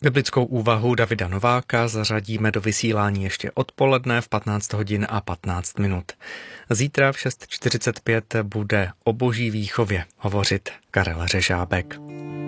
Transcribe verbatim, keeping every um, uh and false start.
Biblickou úvahu Davida Nováka zařadíme do vysílání ještě odpoledne v patnáct hodin a patnáct minut. Zítra v šest čtyřicet pět bude o boží výchově hovořit Karel Řežábek.